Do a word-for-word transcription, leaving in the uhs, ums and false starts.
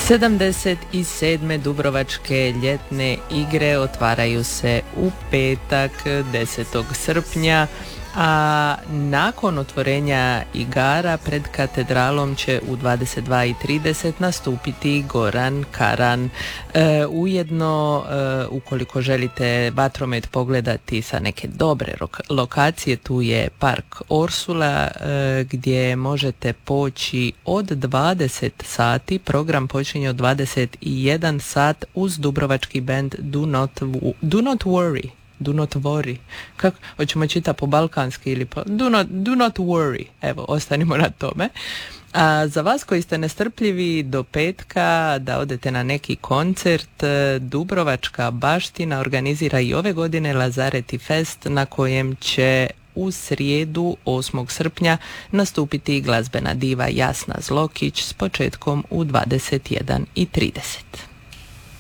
sedamdeset sedme Dubrovačke ljetne igre otvaraju se u petak desetog srpnja, a nakon otvorenja igara pred katedralom će u dvadeset dva i trideset nastupiti Goran Karan. E, ujedno, e, ukoliko želite vatromet pogledati sa neke dobre lokacije, tu je Park Orsula e, gdje možete poći od dvadeset sati. Program počinje od dvadeset jedan sat uz dubrovački band Do Not, Do Not Worry. Do not worry. Kako? Hoćemo čitati po balkanski ili po... Do not, do not worry. Evo, ostanimo na tome. A za vas koji ste nestrpljivi do petka da odete na neki koncert, Dubrovačka baština organizira i ove godine Lazareti Fest, na kojem će u srijedu osmog srpnja nastupiti glazbena diva Jasna Zlokić s početkom u dvadeset jedan i trideset.